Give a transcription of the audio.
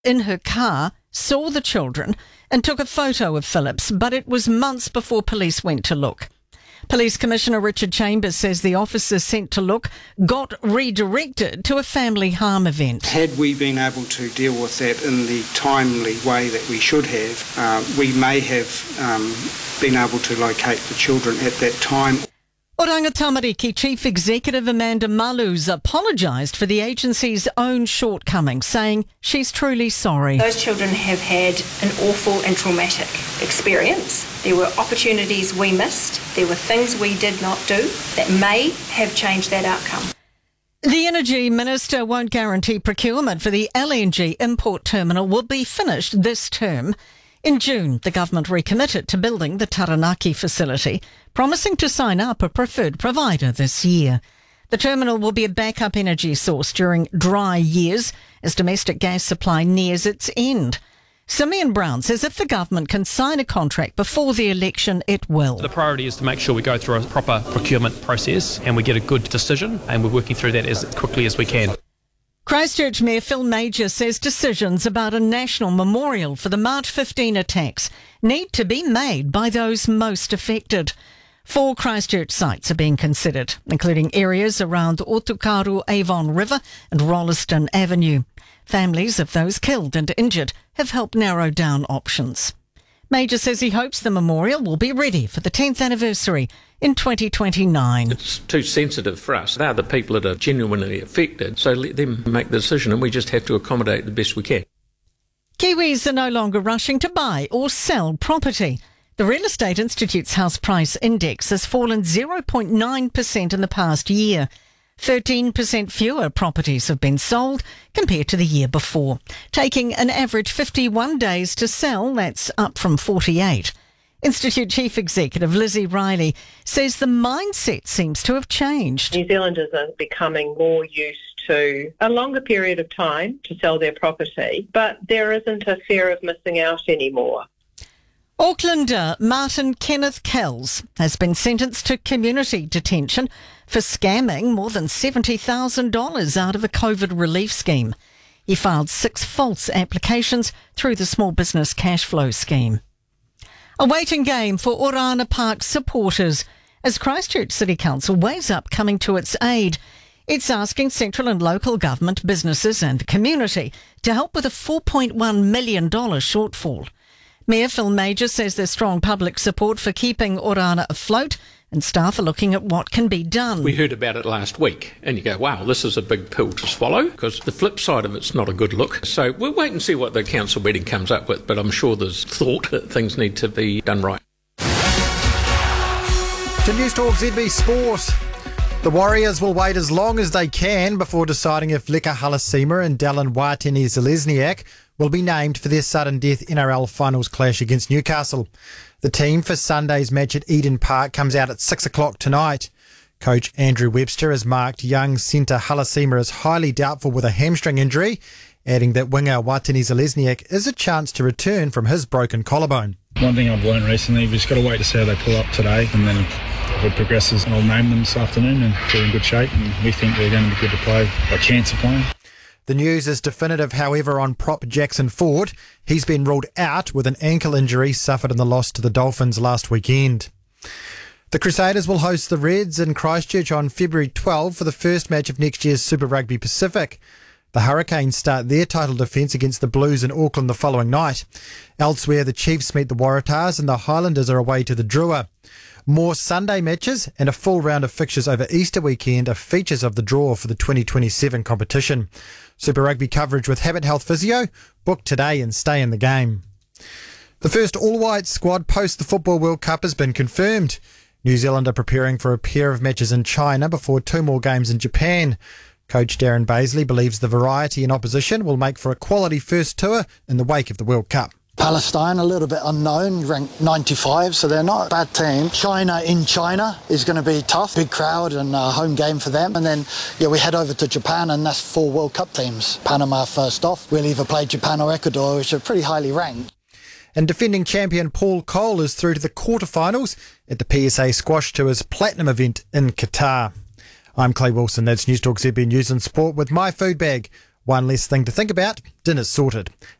in her car, saw the children and took a photo of Phillips, but it was months before police went to look. Police Commissioner Richard Chambers says the officers sent to look got redirected to a family harm event. Had we been able to deal with that in the timely way that we should have, we may have been able to locate the children at that time. Oranga Tamariki Chief Executive Amanda Malu's apologised for the agency's own shortcomings, saying she's truly sorry. Those children have had an awful and traumatic experience. There were opportunities we missed. There were things we did not do that may have changed that outcome. The Energy Minister won't guarantee procurement for the LNG import terminal will be finished this term. In June, the government recommitted to building the Taranaki facility, promising to sign up a preferred provider this year. The terminal will be a backup energy source during dry years as domestic gas supply nears its end. Simeon Brown says if the government can sign a contract before the election, it will. The priority is to make sure we go through a proper procurement process and we get a good decision, and we're working through that as quickly as we can. Christchurch Mayor Phil Major says decisions about a national memorial for the March 15 attacks need to be made by those most affected. 4 Christchurch sites are being considered, including areas around the Otukaru Avon River and Rolleston Avenue. Families of those killed and injured have helped narrow down options. Major says he hopes the memorial will be ready for the 10th anniversary in 2029. It's too sensitive for us. They're the people that are genuinely affected, so let them make the decision and we just have to accommodate the best we can. Kiwis are no longer rushing to buy or sell property. The Real Estate Institute's house price index has fallen 0.9% in the past year. 13% fewer properties have been sold compared to the year before, taking an average 51 days to sell. That's up from 48. Institute Chief Executive Lizzie Riley says the mindset seems to have changed. New Zealanders are becoming more used to a longer period of time to sell their property, but there isn't a fear of missing out anymore. Aucklander Martin Kenneth Kells has been sentenced to community detention for scamming more than $70,000 out of a COVID relief scheme. He filed 6 false applications through the Small Business Cash Flow Scheme. A waiting game for Orana Park supporters as Christchurch City Council weighs up coming to its aid. It's asking central and local government, businesses and the community to help with a $4.1 million shortfall. Mayor Phil Major says there's strong public support for keeping Orana afloat and staff are looking at what can be done. We heard about it last week and you go, wow, this is a big pill to swallow because the flip side of it's not a good look. So we'll wait and see what the council meeting comes up with, but I'm sure there's thought that things need to be done right. To News Talk ZB Sport. The Warriors will wait as long as they can before deciding if Leka Halasima and Dallin Watene-Zelezniak will be named for their sudden death NRL finals clash against Newcastle. The team for Sunday's match at Eden Park comes out at 6 o'clock tonight. Coach Andrew Webster has marked young centre Halasima as highly doubtful with a hamstring injury, adding that winger Watene-Zelezniak is a chance to return from his broken collarbone. One thing I've learned recently, we've just got to wait to see how they pull up today, and then if it progresses, I'll name them this afternoon, and they're in good shape, and we think they're going to be good to play, by chance of playing. The news is definitive, however, on prop Jackson Ford. He's been ruled out with an ankle injury suffered in the loss to the Dolphins last weekend. The Crusaders will host the Reds in Christchurch on February 12 for the first match of next year's Super Rugby Pacific. The Hurricanes start their title defence against the Blues in Auckland the following night. Elsewhere, the Chiefs meet the Waratahs and the Highlanders are away to the Drua. More Sunday matches and a full round of fixtures over Easter weekend are features of the draw for the 2027 competition. Super Rugby coverage with Habit Health Physio. Book today and stay in the game. The first all-white squad post the Football World Cup has been confirmed. New Zealand are preparing for a pair of matches in China before 2 more games in Japan. Coach Darren Baisley believes the variety in opposition will make for a quality first tour in the wake of the World Cup. Palestine, a little bit unknown, ranked 95, so they're not a bad team. China in China is going to be tough. Big crowd and a home game for them. And then, we head over to Japan, and that's 4 World Cup teams. Panama first off. We'll either play Japan or Ecuador, which are pretty highly ranked. And defending champion Paul Cole is through to the quarterfinals at the PSA Squash Tour's Platinum event in Qatar. I'm Clay Wilson. That's News Talk ZB News and Sport with my food bag One less thing to think about. Dinner's sorted.